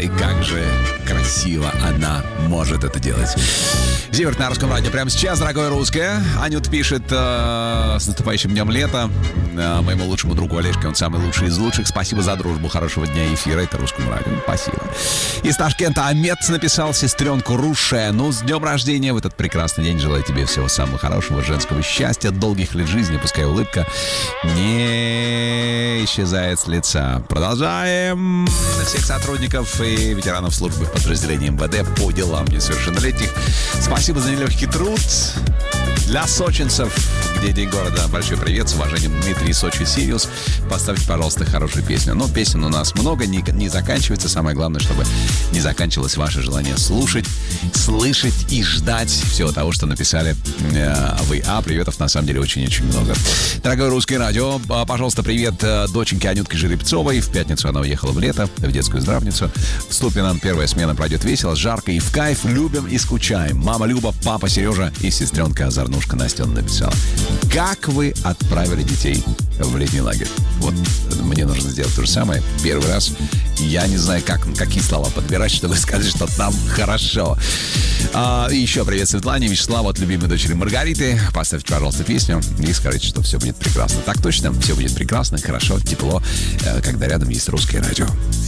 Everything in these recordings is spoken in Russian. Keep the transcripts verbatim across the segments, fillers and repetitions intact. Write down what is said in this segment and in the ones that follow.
и как же красиво она может это делать. Зиверт на Русском радио прямо сейчас, дорогое русское. Анют пишет э, с наступающим днем лета э, моему лучшему другу Олежке, он самый лучший из лучших. Спасибо за дружбу, хорошего дня эфира, это Русскому радио. Спасибо. Из Ташкента Амет написал сестренку Рушену с днем рождения. В этот прекрасный день желаю тебе всего самого хорошего, женского счастья, долгих лет жизни, пускай улыбка не исчезает с лица. Продолжаем. Для всех сотрудников и ветеранов службы подразделения эм вэ дэ по делам несовершеннолетних. Спасибо за нелегкий труд. Для сочинцев, где день города, большой привет, с уважением, Дмитрий, Сочи, Сириус. Поставьте, пожалуйста, хорошую песню. Но песен у нас много, не, не заканчивается. Самое главное, чтобы не заканчивалось ваше желание слушать, слышать и ждать всего того, что написали э, вы. А приветов, на самом деле, очень-очень много. Дорогое Русское радио, пожалуйста, привет доченьке Анютке Жеребцовой. В пятницу она уехала в лето, в детскую здравницу. В Ступино первая смена пройдет весело, жарко и в кайф. Любим и скучаем. Мама Люба, папа Сережа и сестренка Озорнушка Настя написала. Как вы отправили детей в летний лагерь? Вот мне нужно сделать то же самое. Первый раз. Я не знаю, как, какие слова подбирать, чтобы сказать, что там хорошо. А, и еще привет Светлане, Вячеславу от любимой дочери Маргариты. Поставьте, пожалуйста, песню и скажите, что все будет прекрасно. Так точно, все будет прекрасно, хорошо, тепло, когда рядом есть Русское радио.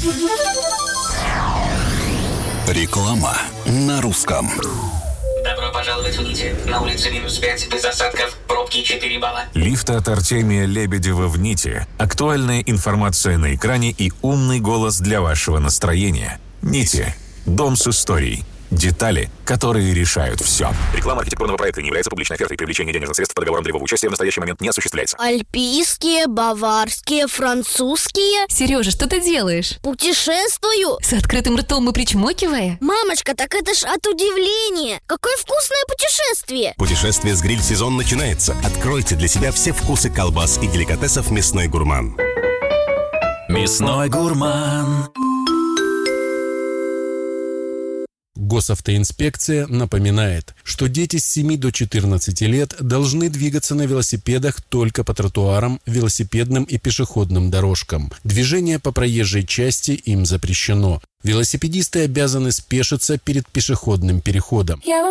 Реклама на русском. Добро пожаловать в Нити. На улице минус пять, без осадков, пробки четыре балла. Лифт от Артемия Лебедева в Нити. Актуальная информация на экране и умный голос для вашего настроения. Нити. Дом с историей. Детали, которые решают все. Реклама архитектурного проекта не является публичной офертой. Привлечение денежных средств по договорам долевого участия в настоящий момент не осуществляется. Альпийские, баварские, французские. Сережа, что ты делаешь? Путешествую. С открытым ртом и причмокивая? Мамочка, так это ж от удивления. Какое вкусное путешествие. Путешествие с гриль-сезон начинается. Откройте для себя все вкусы колбас и деликатесов «Мясной гурман». Мясной гурман. Госавтоинспекция напоминает, что дети с семи до четырнадцати лет должны двигаться на велосипедах только по тротуарам, велосипедным и пешеходным дорожкам. Движение по проезжей части им запрещено. Велосипедисты обязаны спешиться перед пешеходным переходом. Я